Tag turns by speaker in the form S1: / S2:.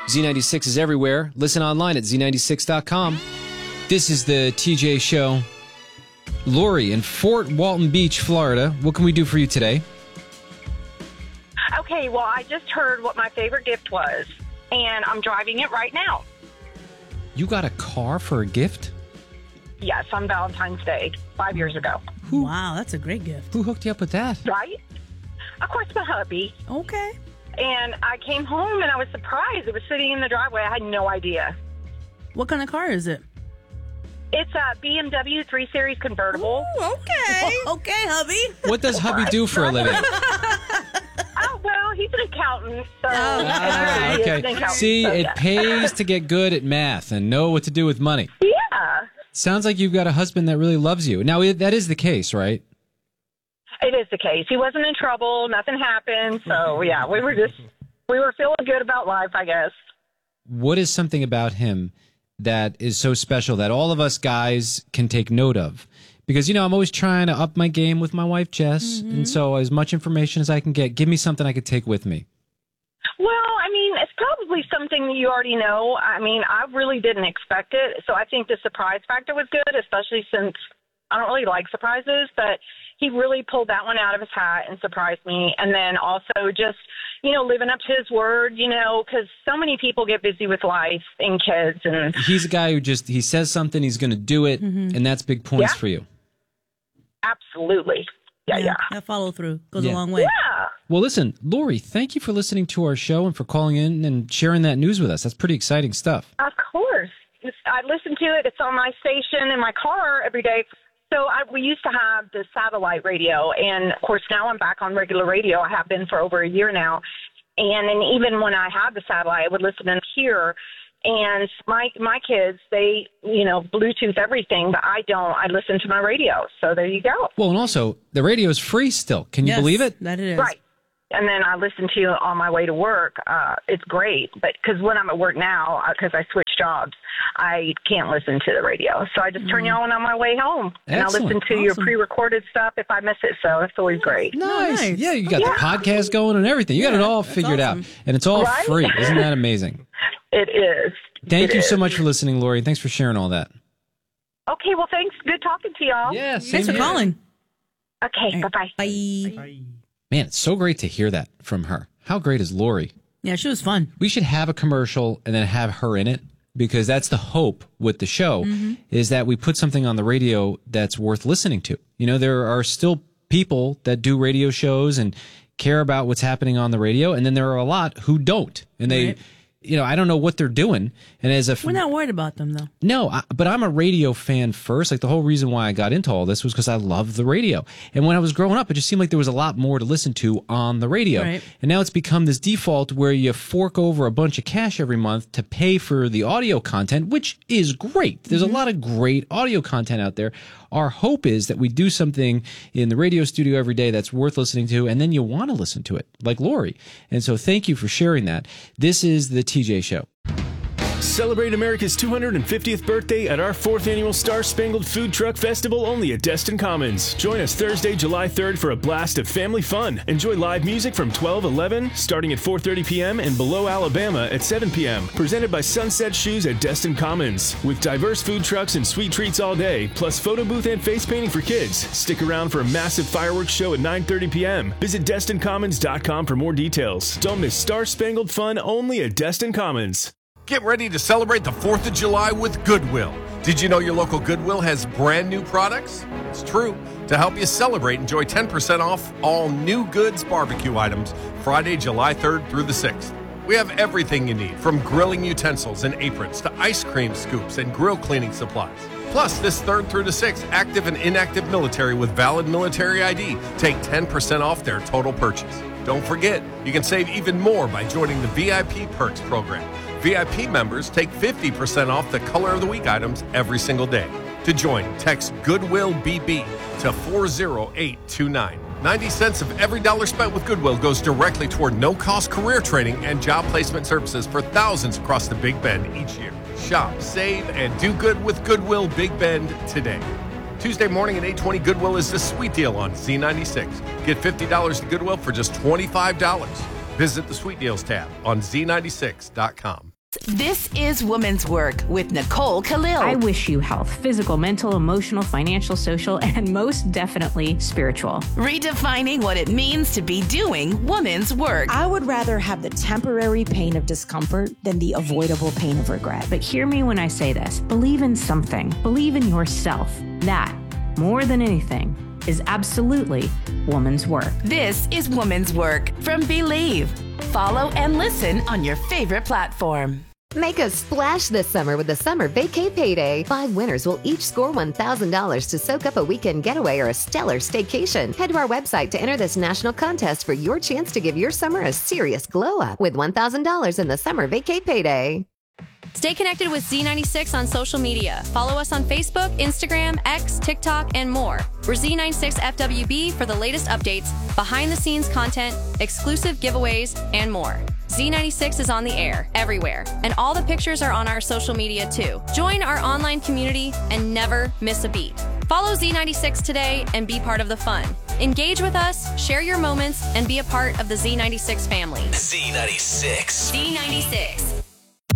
S1: Z96 is everywhere. Listen online at z96.com. This is the TJ Show. Lori in Fort Walton Beach, Florida. What can we do for you today?
S2: Okay, well, I just heard what my favorite gift was, and I'm driving it right now.
S1: You got a car for a gift?
S2: Yes, on Valentine's Day, 5 years ago.
S3: Wow, that's a great gift.
S1: Who hooked you up with that?
S2: Right? Of course, my hubby.
S3: Okay.
S2: And I came home, and I was surprised. It was sitting in the driveway. I had no idea.
S3: What kind of car is it?
S2: It's a BMW 3 Series convertible.
S3: Ooh, okay. Okay, hubby.
S1: What does hubby do for a living?
S2: Oh, well, he's an accountant. So
S1: Okay. See, it pays to get good at math and know what to do with money.
S2: Yeah.
S1: Sounds like you've got a husband that really loves you. Now, that is the case, right?
S2: It is the case. He wasn't in trouble. Nothing happened. So, yeah, we were feeling good about life, I guess.
S1: What is something about him that is so special that all of us guys can take note of? Because, I'm always trying to up my game with my wife, Jess. Mm-hmm. And so as much information as I can get, give me something I could take with me.
S2: Well, it's probably something that you already know. I really didn't expect it. So I think the surprise factor was good, especially since I don't really like surprises. But he really pulled that one out of his hat and surprised me. And then also just, living up to his word, because so many people get busy with life and kids. And
S1: he's a guy who he says something, he's going to do it. Mm-hmm. And that's big points for you.
S2: Absolutely. Yeah.
S3: That follow through goes a long way.
S2: Yeah.
S1: Well, listen, Lori, thank you for listening to our show and for calling in and sharing that news with us. That's pretty exciting stuff.
S2: Of course. I listen to it. It's on my station in my car every day. So we used to have the satellite radio, and, of course, now I'm back on regular radio. I have been for over a year now. And even when I had the satellite, I would listen in here. And my kids, they, Bluetooth everything, but I don't. I listen to my radio. So there you go.
S1: Well, and also, the radio is free still. Can you believe it?
S3: That it is.
S2: Right. And then I listen to you on my way to work. It's great. But because when I'm at work now, because I switched jobs, I can't listen to the radio. So I just turn you on my way home. And I listen to your pre-recorded stuff if I miss it. So it's always great.
S1: Nice. Yeah, you got the podcast going and everything. You got it all figured out. And it's all free. Isn't that amazing?
S2: It is.
S1: Thank you so much for listening, Lori. Thanks for sharing all that.
S2: Okay, well, thanks. Good talking to y'all.
S1: Yeah,
S3: thanks for calling.
S2: Okay, bye-bye.
S3: Bye.
S1: Man, it's so great to hear that from her. How great is Lori?
S3: Yeah, she was fun.
S1: We should have a commercial and then have her in it, because that's the hope with the show, is that we put something on the radio that's worth listening to. There are still people that do radio shows and care about what's happening on the radio, and then there are a lot who don't. And they... I don't know what they're doing. And
S3: we're not worried about them, though.
S1: No, but I'm a radio fan first. Like, the whole reason why I got into all this was because I love the radio. And when I was growing up, it just seemed like there was a lot more to listen to on the radio.
S3: Right.
S1: And now it's become this default where you fork over a bunch of cash every month to pay for the audio content, which is great. There's a lot of great audio content out there. Our hope is that we do something in the radio studio every day that's worth listening to, and then you want to listen to it, like Lori. And so thank you for sharing that. This is the TJ Show.
S4: Celebrate America's 250th birthday at our 4th annual Star Spangled Food Truck Festival only at Destin Commons. Join us Thursday, July 3rd for a blast of family fun. Enjoy live music from 12:11, starting at 4:30 p.m. and Below Alabama at 7 p.m. Presented by Sunset Shoes at Destin Commons. With diverse food trucks and sweet treats all day, plus photo booth and face painting for kids. Stick around for a massive fireworks show at 9:30 p.m. Visit DestinCommons.com for more details. Don't miss Star Spangled fun only at Destin Commons.
S5: Get ready to celebrate the 4th of July with Goodwill. Did you know your local Goodwill has brand new products? It's true. To help you celebrate, enjoy 10% off all new goods barbecue items Friday, July 3rd through the 6th. We have everything you need, from grilling utensils and aprons to ice cream scoops and grill cleaning supplies. Plus, this 3rd through the 6th, active and inactive military with valid military ID take 10% off their total purchase. Don't forget, you can save even more by joining the VIP Perks program. VIP members take 50% off the Color of the Week items every single day. To join, text Goodwill BB to 40829. 90 cents of every dollar spent with Goodwill goes directly toward no-cost career training and job placement services for thousands across the Big Bend each year. Shop, save, and do good with Goodwill Big Bend today. Tuesday morning at 8:20, Goodwill is the sweet deal on Z96. Get $50 to Goodwill for just $25. Visit the Sweet Deals tab on Z96.com.
S6: This is Woman's Work with Nicole Khalil.
S7: I wish you health, physical, mental, emotional, financial, social, and most definitely spiritual.
S6: Redefining what it means to be doing woman's work.
S8: I would rather have the temporary pain of discomfort than the avoidable pain of regret.
S7: But hear me when I say this. Believe in something. Believe in yourself. That, more than anything, is absolutely woman's work.
S6: This is Woman's Work from Believe. Follow and listen on your favorite platform.
S9: Make a splash this summer with the Summer Vacay Payday. 5 winners will each score $1,000 to soak up a weekend getaway or a stellar staycation. Head to our website to enter this national contest for your chance to give your summer a serious glow up with $1,000 in the Summer Vacay Payday.
S10: Stay connected with Z96 on social media. Follow us on Facebook, Instagram, X, TikTok, and more. We're Z96FWB for the latest updates, behind-the-scenes content, exclusive giveaways, and more. Z96 is on the air, everywhere, and all the pictures are on our social media too. Join our online community and never miss a beat. Follow Z96 today and be part of the fun. Engage with us, share your moments, and be a part of the Z96 family.
S11: Z96.
S10: Z96.